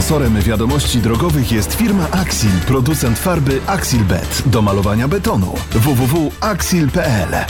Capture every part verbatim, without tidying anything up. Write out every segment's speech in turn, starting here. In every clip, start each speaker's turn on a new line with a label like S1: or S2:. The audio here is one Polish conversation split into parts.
S1: Sponsorem wiadomości drogowych jest firma Axil, producent farby Axilbet do malowania betonu. w w w kropka axil kropka p l.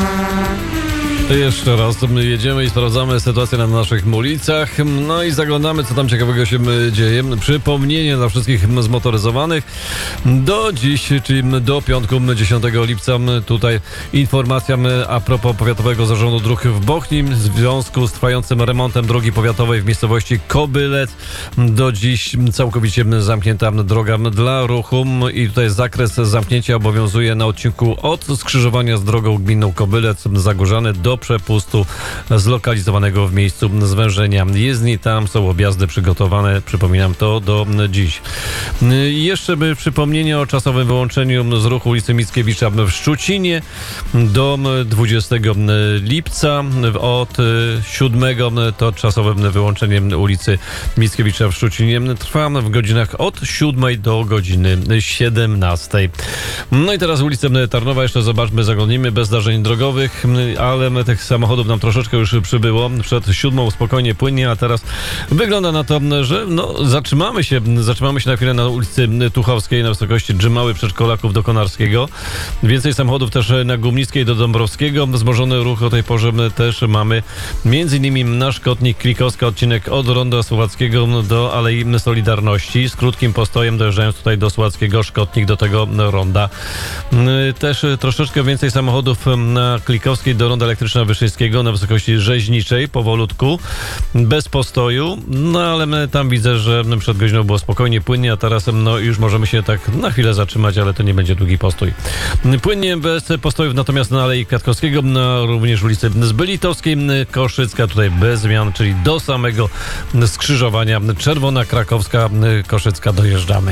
S2: Jeszcze raz my jedziemy i sprawdzamy sytuację na naszych ulicach. No i zaglądamy, co tam ciekawego się dzieje. Przypomnienie dla wszystkich zmotoryzowanych. Do dziś, czyli do piątku dziesiątego lipca, tutaj informacja a propos Powiatowego Zarządu Dróg w Bochni w związku z trwającym remontem drogi powiatowej w miejscowości Kobylec. Do dziś całkowicie zamknięta droga dla ruchu i tutaj zakres zamknięcia obowiązuje na odcinku od skrzyżowania z drogą gminną Kobylec-Zagórzany do przepustu zlokalizowanego w miejscu zwężenia jezdni. Tam są objazdy przygotowane, przypominam to, do dziś. Jeszcze by przypomnienie o czasowym wyłączeniu z ruchu ulicy Mickiewicza w Szczucinie do dwudziestego lipca. Od siódmego to czasowe wyłączenie ulicy Mickiewicza w Szczucinie trwa w godzinach od siódmej do godziny siedemnastej. No i teraz ulicę Tarnowa jeszcze zobaczmy, zaglądnijmy, bez zdarzeń drogowych, ale tych samochodów nam troszeczkę już przybyło. Przed siódmą spokojnie, płynnie, a teraz wygląda na to, że no, zatrzymamy się, zatrzymamy się na chwilę na ulicy Tuchowskiej na wysokości Dżymały Przedszkolaków do Konarskiego. Więcej samochodów też na Gumnickiej do Dąbrowskiego. Wzmożony ruch o tej porze też mamy między innymi na Szkotnik Klikowska, odcinek od Ronda Słowackiego do Alei Solidarności z krótkim postojem, dojeżdżając tutaj do Słowackiego, Szkotnik do tego ronda. Też troszeczkę więcej samochodów na Klikowskiej do ronda Elektryczna Wyszyńskiego na wysokości Rzeźniczej, powolutku, bez postoju, no ale my tam widzę, że przed godziną było spokojnie, płynnie, a teraz no już możemy się tak na chwilę zatrzymać, ale to nie będzie długi postój. Płynnie, bez postojów, natomiast na Alei Kwiatkowskiego, no, również ulicy Zbylitowskiej, Koszycka, tutaj bez zmian, czyli do samego skrzyżowania Czerwona Krakowska, Koszycka dojeżdżamy.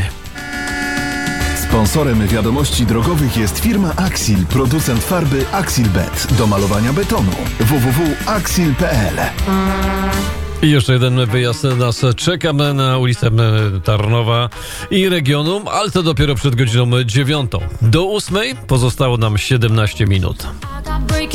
S1: Sponsorem wiadomości drogowych jest firma Axil, producent farby Axilbet do malowania betonu. w w w kropka axil kropka p l.
S2: I jeszcze jeden wyjazd nas czeka na ulicę Tarnowa i regionu, ale to dopiero przed godziną dziewiątą. Do ósmej pozostało nam siedemnaście minut.